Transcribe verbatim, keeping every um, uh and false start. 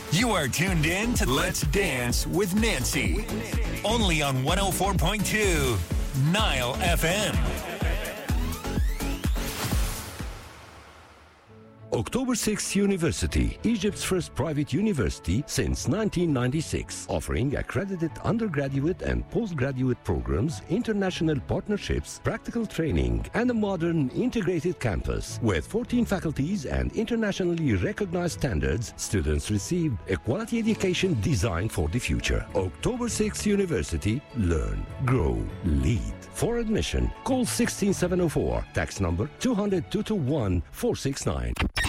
You are tuned in to Let's Dance with Nancy. Only on one oh four point two Nile F M. October sixth University, Egypt's first private university since nineteen ninety-six, offering accredited undergraduate and postgraduate programs, international partnerships, practical training, and a modern integrated campus. With fourteen faculties and internationally recognized standards, students receive a quality education designed for the future. October sixth University, learn, grow, lead. For admission, call one six seven oh four, tax number two hundred, two two one, four six nine.